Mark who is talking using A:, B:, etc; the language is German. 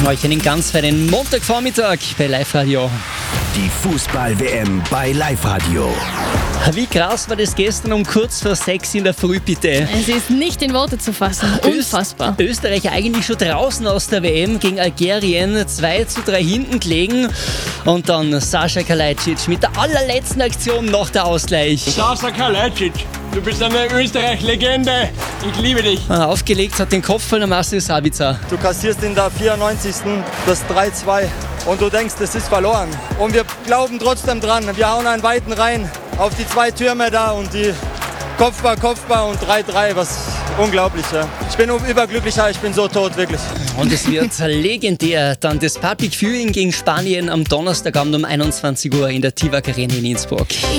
A: Euch einen ganz feinen Montagvormittag bei Live-Radio.
B: Die Fußball-WM bei Live-Radio.
A: Wie krass war das gestern um kurz vor 6 in der Früh, bitte?
C: Es ist nicht in Worte zu fassen. Unfassbar.
A: Österreich eigentlich schon draußen aus der WM gegen Algerien, 2:3 hinten gelegen. Und dann Sascha Kalajdzic mit der allerletzten Aktion noch der Ausgleich.
D: Sascha Kalajdzic, du bist eine Österreich-Legende. Ich liebe dich.
A: Aufgelegt hat den Kopf von Marcel Sabitzer.
E: Du kassierst in der 94. das 3:2 und du denkst, es ist verloren. Und wir glauben trotzdem dran. Wir hauen einen weiten rein auf die 2 Türme da und die Kopfball und 3:3, was unglaublich. Ja. Ich bin überglücklicher, ich bin so tot, wirklich.
A: Und es wird legendär. Dann das Public Viewing gegen Spanien am Donnerstagabend um 21 Uhr in der Tivak Arena in Innsbruck.